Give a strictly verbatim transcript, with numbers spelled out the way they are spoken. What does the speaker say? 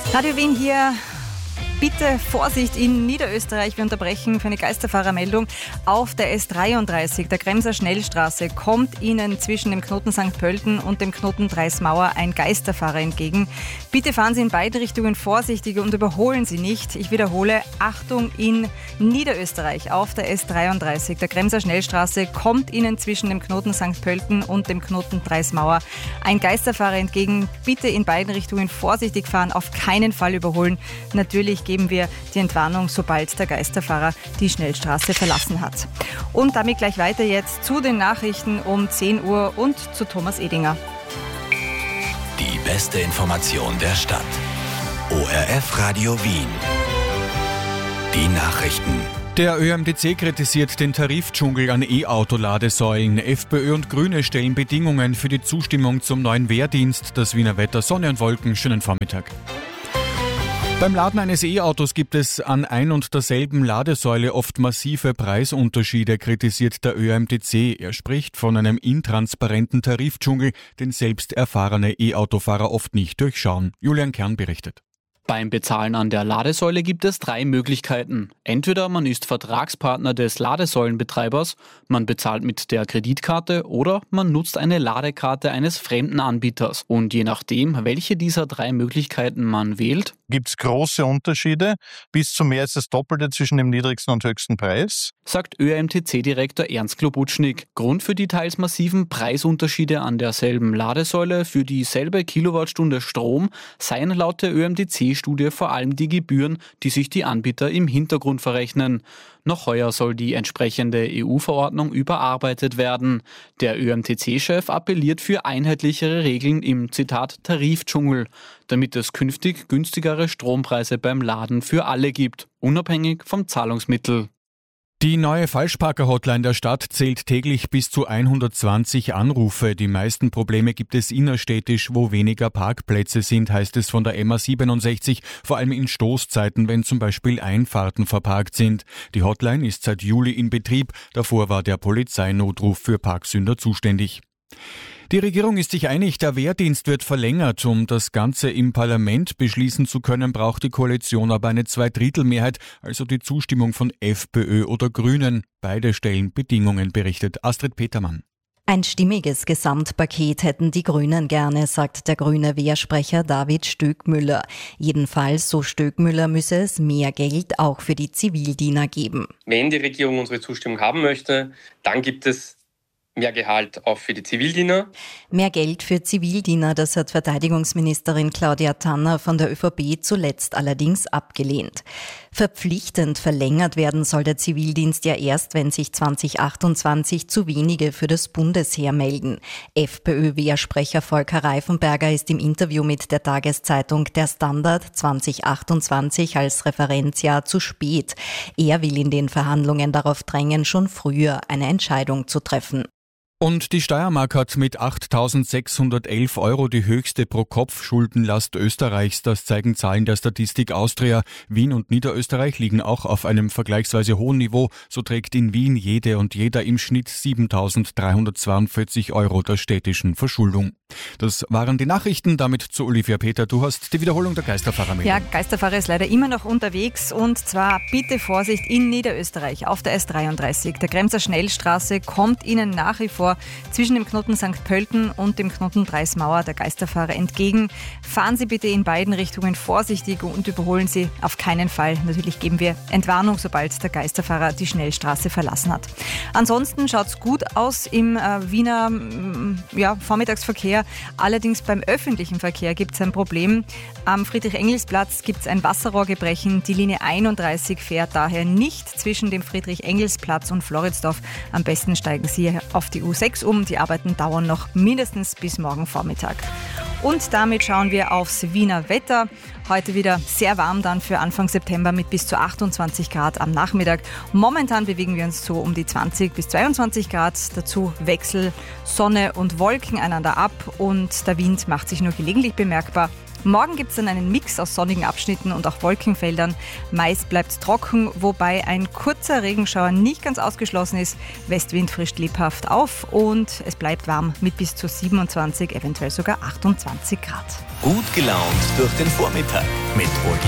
Radio Wien hier. Bitte Vorsicht in Niederösterreich. Wir unterbrechen für eine Geisterfahrermeldung auf der S dreiunddreißig, der Kremser Schnellstraße. Kommt Ihnen zwischen dem Knoten Sankt Pölten und dem Knoten Dreismauer ein Geisterfahrer entgegen. Bitte fahren Sie in beide Richtungen vorsichtig und überholen Sie nicht. Ich wiederhole, Achtung in Niederösterreich auf der S dreiunddreißig, der Kremser Schnellstraße. Kommt Ihnen zwischen dem Knoten Sankt Pölten und dem Knoten Dreismauer ein Geisterfahrer entgegen. Bitte in beiden Richtungen vorsichtig fahren, auf keinen Fall überholen. Natürlich geben wir die Entwarnung, sobald der Geisterfahrer die Schnellstraße verlassen hat. Und damit gleich weiter jetzt zu den Nachrichten um zehn Uhr und zu Thomas Edinger. Die beste Information der Stadt. O R F Radio Wien. Die Nachrichten. Der Ö M T C kritisiert den Tarifdschungel an E-Auto-Ladesäulen. FPÖ und Grüne stellen Bedingungen für die Zustimmung zum neuen Wehrdienst. Das Wiener Wetter, Sonne und Wolken. Schönen Vormittag. Beim Laden eines E-Autos gibt es an ein und derselben Ladesäule oft massive Preisunterschiede, kritisiert der Ö M T C. Er spricht von einem intransparenten Tarifdschungel, den selbst erfahrene E-Autofahrer oft nicht durchschauen. Julian Kern berichtet. Beim Bezahlen an der Ladesäule gibt es drei Möglichkeiten. Entweder man ist Vertragspartner des Ladesäulenbetreibers, man bezahlt mit der Kreditkarte oder man nutzt eine Ladekarte eines fremden Anbieters. Und je nachdem, welche dieser drei Möglichkeiten man wählt, gibt es große Unterschiede, bis zu mehr als das Doppelte zwischen dem niedrigsten und höchsten Preis, sagt Ö M T C-Direktor Ernst Klobutschnig. Grund für die teils massiven Preisunterschiede an derselben Ladesäule für dieselbe Kilowattstunde Strom seien laut der Ö M T C-Studie vor allem die Gebühren, die sich die Anbieter im Hintergrund verrechnen. Noch heuer soll die entsprechende E U-Verordnung überarbeitet werden. Der Ö M T C-Chef appelliert für einheitlichere Regeln im, Zitat, Tarifdschungel, damit es künftig günstigere Strompreise beim Laden für alle gibt, unabhängig vom Zahlungsmittel. Die neue Falschparker-Hotline der Stadt zählt täglich bis zu hundertzwanzig Anrufe. Die meisten Probleme gibt es innerstädtisch, wo weniger Parkplätze sind, heißt es von der M A siebenundsechzig, vor allem in Stoßzeiten, wenn zum Beispiel Einfahrten verparkt sind. Die Hotline ist seit Juli in Betrieb, davor war der Polizeinotruf für Parksünder zuständig. Die Regierung ist sich einig, der Wehrdienst wird verlängert. Um das Ganze im Parlament beschließen zu können, braucht die Koalition aber eine Zweidrittelmehrheit, also die Zustimmung von FPÖ oder Grünen. Beide stellen Bedingungen, berichtet Astrid Petermann. Ein stimmiges Gesamtpaket hätten die Grünen gerne, sagt der grüne Wehrsprecher David Stöckmüller. Jedenfalls, so Stöckmüller, müsse es mehr Geld auch für die Zivildiener geben. Wenn die Regierung unsere Zustimmung haben möchte, dann gibt es mehr Gehalt auch für die Zivildiener. Mehr Geld für Zivildiener, das hat Verteidigungsministerin Claudia Tanner von der ÖVP zuletzt allerdings abgelehnt. Verpflichtend verlängert werden soll der Zivildienst ja erst, wenn sich zwanzig achtundzwanzig zu wenige für das Bundesheer melden. FPÖ-Wehrsprecher Volker Reifenberger ist im Interview mit der Tageszeitung Der Standard zwanzig achtundzwanzig als Referenzjahr zu spät. Er will in den Verhandlungen darauf drängen, schon früher eine Entscheidung zu treffen. Und die Steiermark hat mit achttausendsechshundertelf Euro die höchste Pro-Kopf-Schuldenlast Österreichs. Das zeigen Zahlen der Statistik Austria. Wien und Niederösterreich liegen auch auf einem vergleichsweise hohen Niveau. So trägt in Wien jede und jeder im Schnitt siebentausenddreihundertzweiundvierzig Euro der städtischen Verschuldung. Das waren die Nachrichten. Damit zu Olivia Peter. Du hast die Wiederholung der Geisterfahrermeldung. Ja, Geisterfahrer ist leider immer noch unterwegs. Und zwar bitte Vorsicht in Niederösterreich auf der S dreiunddreißig. Der Kremser Schnellstraße kommt Ihnen nach wie vor zwischen dem Knoten Sankt Pölten und dem Knoten Dreismauer der Geisterfahrer entgegen. Fahren Sie bitte in beiden Richtungen vorsichtig und überholen Sie auf keinen Fall. Natürlich geben wir Entwarnung, sobald der Geisterfahrer die Schnellstraße verlassen hat. Ansonsten schaut es gut aus im äh, Wiener ja, Vormittagsverkehr. Allerdings beim öffentlichen Verkehr gibt es ein Problem. Am Friedrich-Engels-Platz gibt es ein Wasserrohrgebrechen. Die Linie einunddreißig fährt daher nicht zwischen dem Friedrich-Engels-Platz und Floridsdorf. Am besten steigen Sie auf die U sechs um. Die Arbeiten dauern noch mindestens bis morgen Vormittag. Und damit schauen wir aufs Wiener Wetter. Heute wieder sehr warm dann für Anfang September mit bis zu achtundzwanzig Grad am Nachmittag. Momentan bewegen wir uns so um die zwanzig bis zweiundzwanzig Grad. Dazu Wechsel Sonne und Wolken einander ab und der Wind macht sich nur gelegentlich bemerkbar. Morgen gibt es dann einen Mix aus sonnigen Abschnitten und auch Wolkenfeldern. Meist bleibt es trocken, wobei ein kurzer Regenschauer nicht ganz ausgeschlossen ist. Westwind frischt lebhaft auf und es bleibt warm mit bis zu siebenundzwanzig, eventuell sogar achtundzwanzig Grad. Gut gelaunt durch den Vormittag mit O G